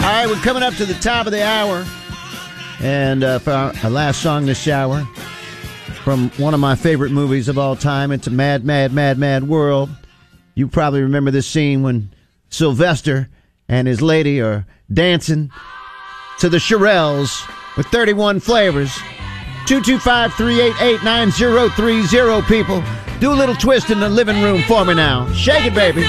right, we're coming up to the top of the hour. And for our last song this hour, from one of my favorite movies of all time, it's a mad, mad, mad, mad world. You probably remember this scene when Sylvester and his lady are dancing to the Shirelles with 31 flavors. 225-388-9030, people. Do a little twist in the living room for me now. Shake it, baby.